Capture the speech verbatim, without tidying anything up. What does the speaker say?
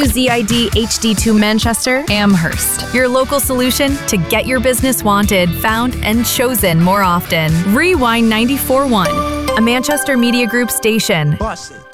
Z I D H D two Manchester, Amherst. Your local solution to get your business wanted, found, and chosen more often. Rewind ninety-four point one, a Manchester Media Group station. Bust it.